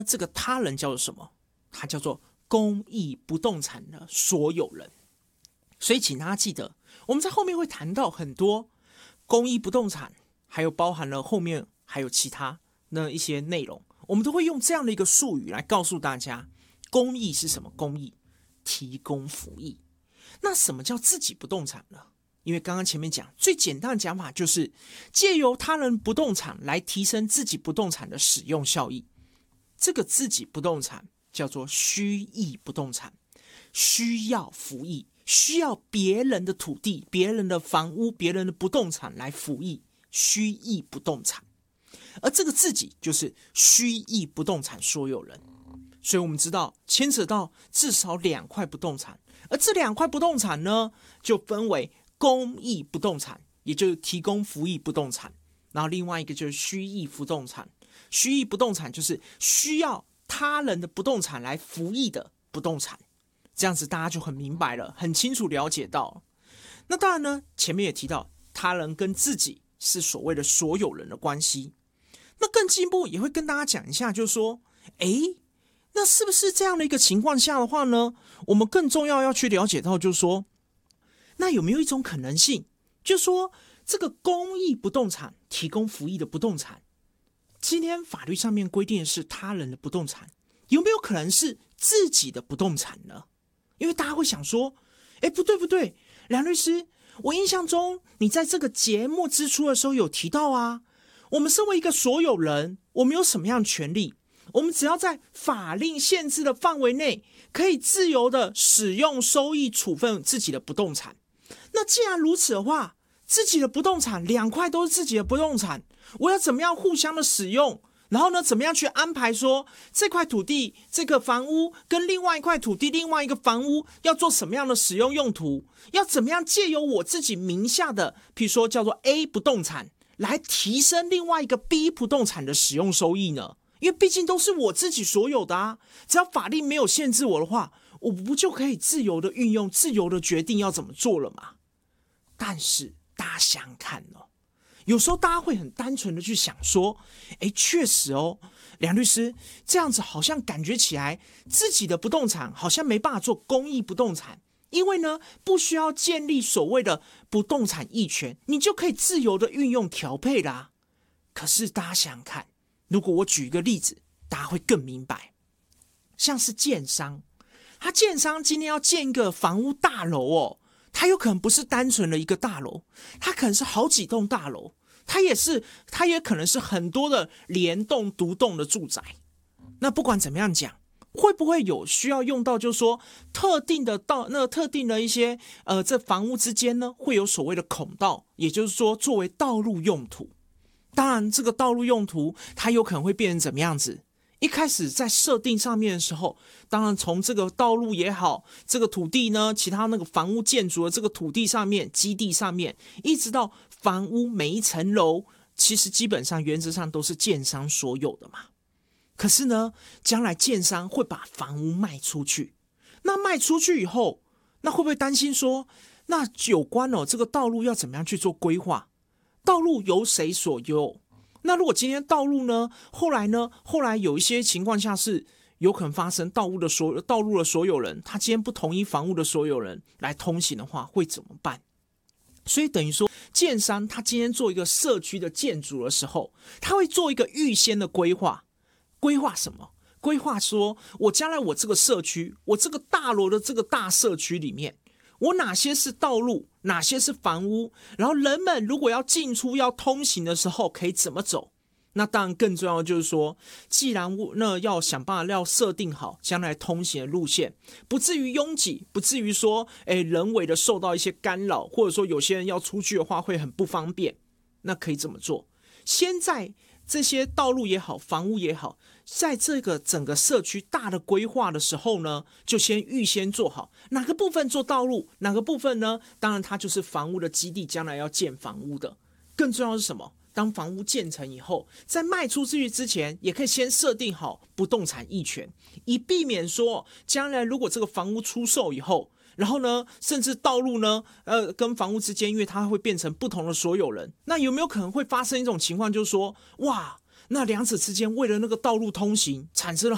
这个他人叫做什么？它叫做公益不动产的所有人。所以请大家记得，我们在后面会谈到很多公益不动产，还有包含了后面还有其他的一些内容，我们都会用这样的一个术语来告诉大家，公益是什么？公益提供服务。那什么叫自己不动产呢？因为刚刚前面讲最简单的讲法就是借由他人不动产来提升自己不动产的使用效益。这个自己不动产叫做需役不动产，需要服役，需要别人的土地、别人的房屋、别人的不动产来服役，需役不动产。而这个自己就是需役不动产所有人。所以我们知道牵扯到至少2块不动产，而这2块不动产呢，就分为公益不动产，也就是提供服役不动产，然后另外一个就是需役不动产。需役不动产就是需要他人的不动产来服役的不动产。这样子大家就很明白了，很清楚了解到。那当然呢，前面也提到他人跟自己是所谓的所有人的关系。那更进一步也会跟大家讲一下，就是说那是不是这样的一个情况下的话呢，我们更重要要去了解到，就是说那有没有一种可能性，就是说这个公益不动产提供服役的不动产，今天法律上面规定的是他人的不动产，有没有可能是自己的不动产呢？因为大家会想说，不对，梁律师，我印象中你在这个节目之初的时候有提到啊，我们身为一个所有人，我们有什么样的权利？我们只要在法令限制的范围内，可以自由的使用、收益、处分自己的不动产。那既然如此的话，自己的不动产2块都是自己的不动产，我要怎么样互相的使用？然后呢，怎么样去安排说这块土地、这个房屋跟另外一块土地、另外一个房屋要做什么样的使用用途？要怎么样借由我自己名下的，譬如说叫做 A 不动产，来提升另外一个 B 不动产的使用收益呢？因为毕竟都是我自己所有的啊，只要法令没有限制我的话，我不就可以自由的运用、自由的决定要怎么做了吗？但是大家想想看哦，有时候大家会很单纯的去想说，确实哦，梁律师这样子好像感觉起来自己的不动产好像没办法做公益不动产，因为呢不需要建立所谓的不动产役权，你就可以自由的运用调配啦。可是大家想想看，如果我举一个例子，大家会更明白。像是建商，他建商今天要建一个房屋大楼哦，他有可能不是单纯的一个大楼，他可能是好几栋大楼，他也可能是很多的联动独栋的住宅。那不管怎么样讲，会不会有需要用到，就是说特定的一些这房屋之间呢，会有所谓的孔道，也就是说作为道路用途。当然这个道路用途它有可能会变成怎么样子，一开始在设定上面的时候，当然从这个道路也好，这个土地呢，其他那个房屋建筑的这个土地上面、基地上面，一直到房屋每一层楼，其实基本上原则上都是建商所有的嘛。可是呢，将来建商会把房屋卖出去，那卖出去以后，那会不会担心说，那有关这个道路要怎么样去做规划？道路由谁所有？那如果今天道路呢，后来有一些情况下是有可能发生道路的所有人，他今天不同意房屋的所有人来通行的话，会怎么办？所以等于说，建商他今天做一个社区的建筑的时候，他会做一个预先的规划。规划什么？规划说，我将来我这个社区，我这个大楼的这个大社区里面，我哪些是道路，哪些是房屋，然后人们如果要进出要通行的时候可以怎么走。那当然更重要的就是说，既然那要想办法要设定好将来通行的路线，不至于拥挤，不至于说人为的受到一些干扰，或者说有些人要出去的话会很不方便，那可以怎么做？先在这些道路也好，房屋也好，在这个整个社区大的规划的时候呢，就先预先做好哪个部分做道路，哪个部分呢，当然它就是房屋的基地，将来要建房屋的。更重要的是什么？当房屋建成以后，在卖出去之前，也可以先设定好不动产役权，以避免说将来如果这个房屋出售以后，然后呢，甚至道路呢，跟房屋之间，因为它会变成不同的所有人，那有没有可能会发生一种情况，就是说，哇，那两者之间为了那个道路通行，产生了